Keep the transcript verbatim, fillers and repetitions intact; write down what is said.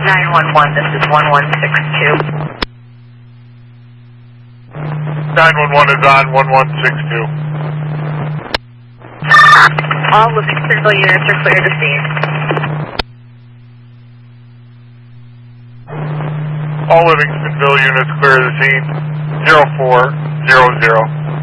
nine one one, this is one one six two. nine one one is on one one six two. All Livingstonville units are clear to scene. All Livingstonville units clear the scene. zero four zero zero.